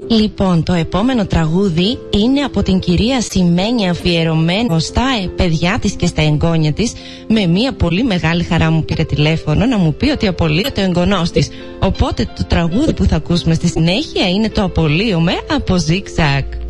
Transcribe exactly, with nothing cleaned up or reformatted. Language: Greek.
Λοιπόν, το επόμενο τραγούδι είναι από την κυρία Σημαίνια, αφιερωμένο στα παιδιά της και στα εγγόνια της. Με μια πολύ μεγάλη χαρά μου πήρε τηλέφωνο να μου πει ότι απολύεται ο εγγονός της. Οπότε το τραγούδι που θα ακούσουμε στη συνέχεια είναι το «Απολύομαι» από Zigzag.